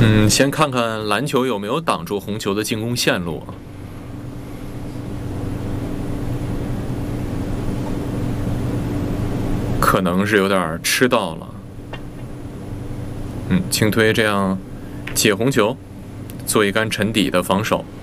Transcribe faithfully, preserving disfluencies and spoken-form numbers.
嗯，先看看篮球有没有挡住红球的进攻线路。可能是有点吃到了。嗯，轻推这样解红球，做一杆沉底的防守。